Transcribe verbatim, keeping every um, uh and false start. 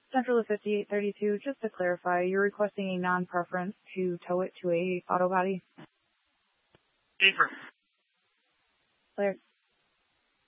Central to fifty-eight thirty-two, just to clarify, you're requesting a non-preference to tow it to a auto body? Cheaper. Clear.